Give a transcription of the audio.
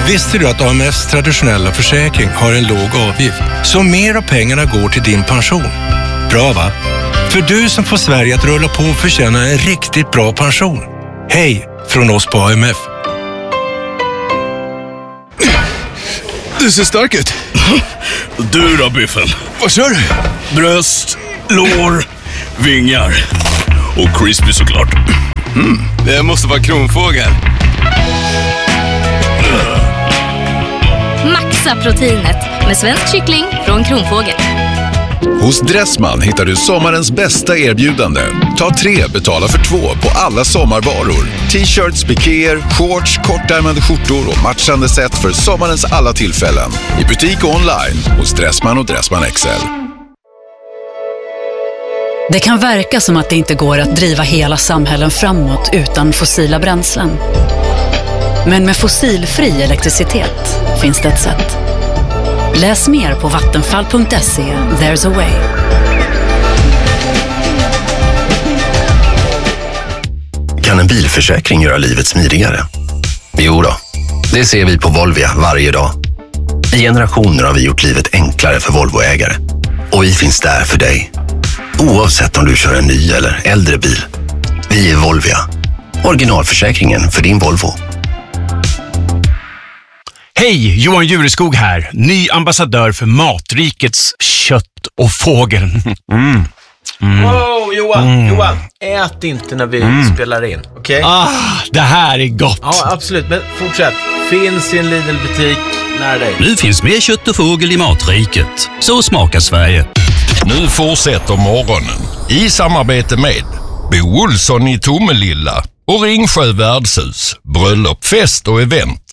Visste du att AMFs traditionella försäkring har en låg avgift? Så mer av pengarna går till din pension. Bra va? För du som får Sverige att rulla på och förtjäna en riktigt bra pension. Hej från oss på AMF. Du ser stark ut. Du då, Biffen? Vad kör du? Bröst, lår, vingar. Och crispy såklart. Det måste vara kronfågel. Maxa proteinet med svensk kyckling från Kronfågel. Hos Dressman hittar du sommarens bästa erbjudande. Ta 3, betala för 2 på alla sommarvaror. T-shirts, pikéer, shorts, kortärmade skjortor och matchande set för sommarens alla tillfällen. I butik och online hos Dressman och Dressman XL. Det kan verka som att det inte går att driva hela samhällen framåt utan fossila bränslen. Men med fossilfri elektricitet finns det ett sätt. Läs mer på vattenfall.se. There's a way. Kan en bilförsäkring göra livet smidigare? Jo då, det ser vi på Volvia varje dag. I generationer har vi gjort livet enklare för Volvoägare. Och vi finns där för dig. Oavsett om du kör en ny eller äldre bil. Vi är Volvia. Originalförsäkringen för din Volvo. Hej, Johan Jureskog här. Ny ambassadör för Matrikets kött och fågel. Wow, Johan, ät inte när vi spelar in, okej? Det här är gott. Ja, absolut, men fortsätt. Finns i en Lidl-butik nära dig. Nu finns mer kött och fågel i Matriket. Så smakar Sverige. Nu fortsätter morgonen i samarbete med Bo Olsson i Tomelilla och Ringsjö värdshus, bröllop, fest och event.